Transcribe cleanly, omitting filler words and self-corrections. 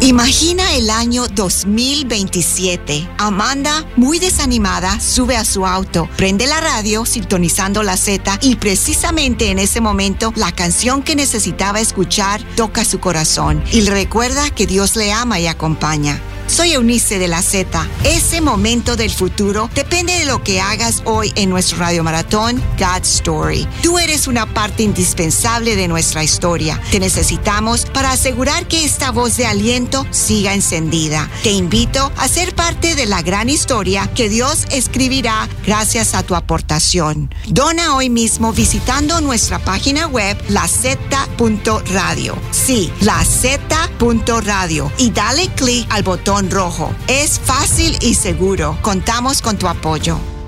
Imagina el año 2027. Amanda, muy desanimada, sube a su auto, prende la radio, sintonizando la Z, y precisamente en ese momento, la canción que necesitaba escuchar toca su corazón y le recuerda que Dios le ama y acompaña. Soy Eunice de la Z. Ese momento del futuro depende de lo que hagas hoy en nuestro Radio Maratón God's Story. Tú eres una parte indispensable de nuestra historia. Te necesitamos para asegurar que esta voz de aliento siga encendida. Te invito a ser parte de la gran historia que Dios escribirá gracias a tu aportación. Dona hoy mismo visitando nuestra página web laz.radio. Sí, laz.radio. Y dale clic al botón rojo. Es fácil y seguro. Contamos con tu apoyo.